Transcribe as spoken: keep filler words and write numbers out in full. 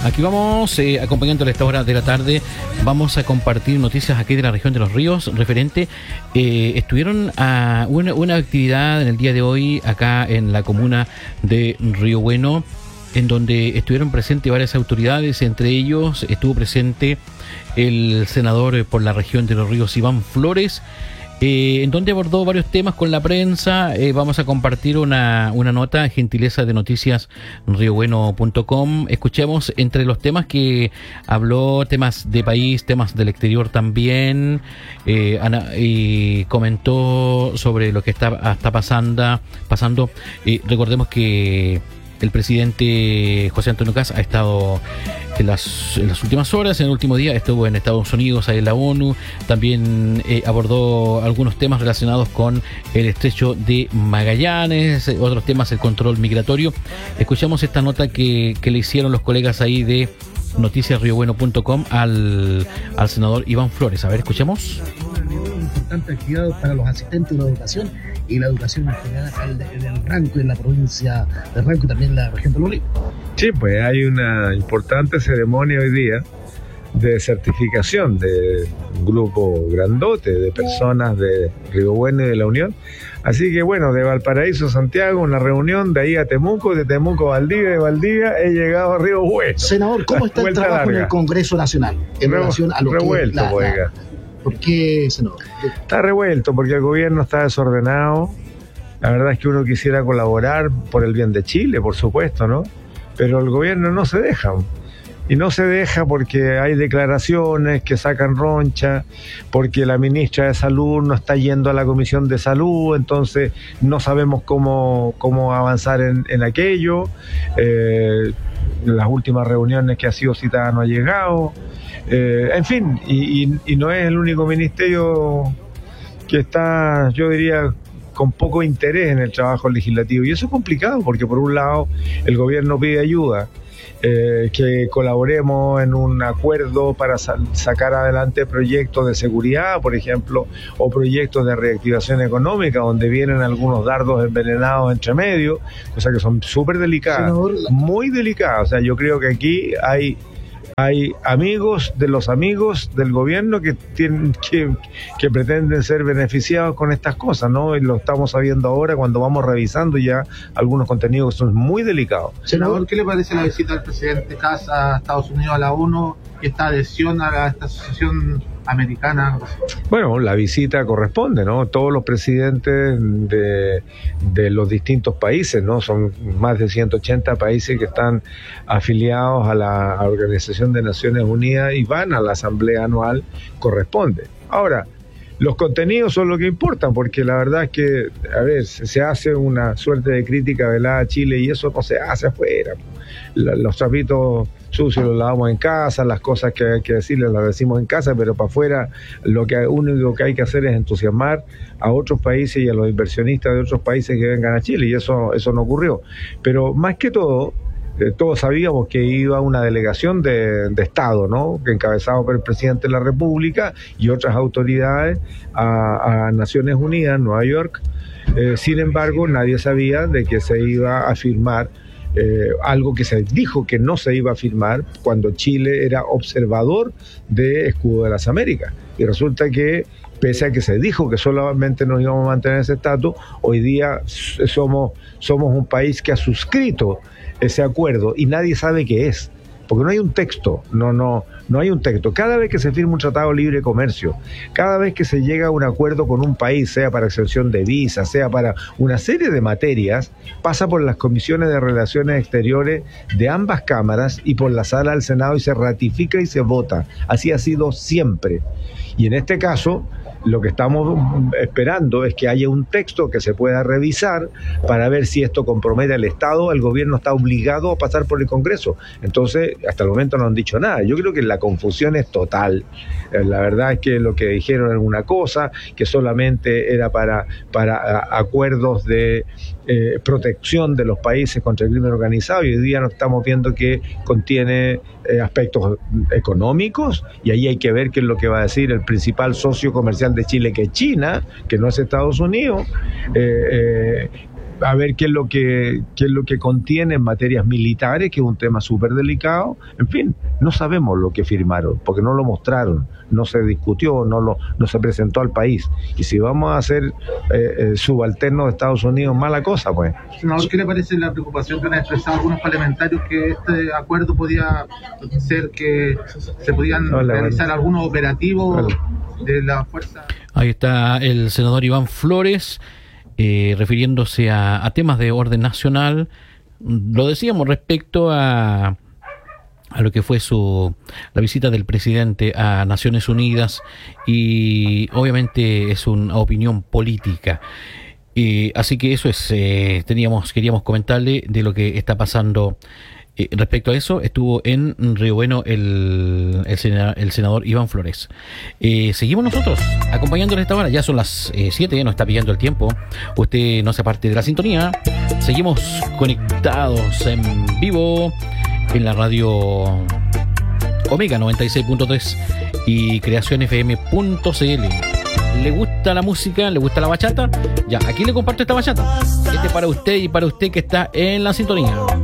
Aquí vamos, eh, acompañándole a esta hora de la tarde, vamos a compartir noticias aquí de la región de Los Ríos, referente, eh, estuvieron a una, una actividad en el día de hoy acá en la comuna de Río Bueno, en donde estuvieron presentes varias autoridades, entre ellos estuvo presente el senador por la región de Los Ríos, Iván Flores, Eh, en donde abordó varios temas con la prensa. Eh, vamos a compartir una, una nota, gentileza de noticias río bueno punto com. Escuchemos entre los temas que habló, temas de país, temas del exterior también, eh, ana, y comentó sobre lo que está, está pasando. pasando. Eh, recordemos que el presidente José Antonio Kast ha estado en las, en las últimas horas, en el último día, estuvo en Estados Unidos, ahí en la ONU, también eh, abordó algunos temas relacionados con el estrecho de Magallanes, eh, otros temas, el control migratorio. Escuchamos esta nota que, que le hicieron los colegas ahí de noticias río bueno punto com al, al senador Iván Flores. A ver, escuchemos. Una importante actividad para los asistentes de la educación y la educación en general en el Ranco, en la provincia de Ranco y también en la región de Los Ríos. Sí, pues hay una importante ceremonia hoy día de certificación de un grupo grandote de personas de Río Bueno y de la Unión. Así que bueno, de Valparaíso a Santiago, una reunión, de ahí a Temuco, de Temuco a Valdivia, de Valdivia he llegado a Río Bueno. Senador, ¿cómo está el trabajo larga en el Congreso Nacional en Re, relación a lo revuelto, que la, la, ¿Por qué, senador? Está revuelto porque el gobierno está desordenado. La verdad es que uno quisiera colaborar por el bien de Chile, por supuesto, ¿no? Pero el gobierno no se deja. Y no se deja porque hay declaraciones que sacan roncha, porque la ministra de Salud no está yendo a la Comisión de Salud, entonces no sabemos cómo, cómo avanzar en, en aquello. Eh, las últimas reuniones que ha sido citada no ha llegado. Eh, en fin, y, y, y no es el único ministerio que está, yo diría, con poco interés en el trabajo legislativo. Y eso es complicado porque por un lado el gobierno pide ayuda, eh, que colaboremos en un acuerdo para sa- sacar adelante proyectos de seguridad, por ejemplo, o proyectos de reactivación económica, donde vienen algunos dardos envenenados entre medio, cosas que son súper delicadas, muy delicadas. O sea, yo creo que aquí hay... Hay amigos de los amigos del gobierno que tienen que, que pretenden ser beneficiados con estas cosas, ¿no? Y lo estamos sabiendo ahora cuando vamos revisando ya algunos contenidos que son muy delicados. Senador, ¿qué le parece la visita del presidente Kast a Estados Unidos, a la ONU, y esta adhesión a, la, a esta asociación americana? Bueno, la visita corresponde, ¿no? Todos los presidentes de, de los distintos países, ¿no? Son más de ciento ochenta países que están afiliados a la Organización de Naciones Unidas y van a la asamblea anual, corresponde. Ahora, los contenidos son lo que importan, porque la verdad es que, a ver, se hace una suerte de crítica velada a Chile y eso no se hace afuera. Los trapitos sucios los lavamos en casa, las cosas que hay que decirles las decimos en casa, pero para afuera lo que único que hay que hacer es entusiasmar a otros países y a los inversionistas de otros países que vengan a Chile, y eso, eso no ocurrió. Pero más que todo, Eh, todos sabíamos que iba una delegación de, de Estado, ¿no? Que encabezado por el presidente de la República y otras autoridades a, a Naciones Unidas, Nueva York. Eh, sin embargo, nadie sabía de que se iba a firmar eh, algo que se dijo que no se iba a firmar cuando Chile era observador de Escudo de las Américas. Y resulta que, pese a que se dijo que solamente nos íbamos a mantener ese estatus, hoy día somos, somos un país que ha suscrito ese acuerdo y nadie sabe qué es, porque no hay un texto, no, no, no hay un texto. Cada vez que se firma un tratado de libre comercio, cada vez que se llega a un acuerdo con un país, sea para exención de visas, sea para una serie de materias, pasa por las comisiones de relaciones exteriores de ambas cámaras y por la sala del Senado y se ratifica y se vota. Así ha sido siempre. Y en este caso, lo que estamos esperando es que haya un texto que se pueda revisar para ver si esto compromete al Estado. El gobierno está obligado a pasar por el Congreso. Entonces, hasta el momento no han dicho nada. Yo creo que la confusión es total. La verdad es que lo que dijeron era una cosa, que solamente era para, para acuerdos de eh, protección de los países contra el crimen organizado, y hoy día nos estamos viendo que contiene eh, aspectos económicos, y ahí hay que ver qué es lo que va a decir el principal socio comercial de Chile, que es China, que no es Estados Unidos. eh, eh, a ver qué es lo que qué es lo que contiene en materias militares, que es un tema súper delicado. En fin, no sabemos lo que firmaron, porque no lo mostraron, no se discutió, no lo no se presentó al país. Y si vamos a ser eh, eh, subalternos de Estados Unidos, mala cosa, pues. Senador, ¿qué le parece la preocupación que han expresado algunos parlamentarios que este acuerdo podía ser que se podían Hola, realizar bueno. algunos operativos Hola. de la fuerza? Ahí está el senador Iván Flores, eh, refiriéndose a, a temas de orden nacional. Lo decíamos respecto a, a lo que fue su la visita del presidente a Naciones Unidas, y obviamente es una opinión política. Eh, así que eso es, eh, teníamos, queríamos comentarle de lo que está pasando. Eh, respecto a eso, estuvo en Río Bueno el, el, senador, el senador Iván Flores. Eh, seguimos nosotros acompañándole esta hora. Ya son las siete, eh, ya nos está pillando el tiempo. Usted no se aparte de la sintonía. Seguimos conectados en vivo en la radio Omega noventa y seis punto tres y creación f m punto c l. ¿Le gusta la música? ¿Le gusta la bachata? Ya, aquí le comparto esta bachata. Este es para usted y para usted que está en la sintonía.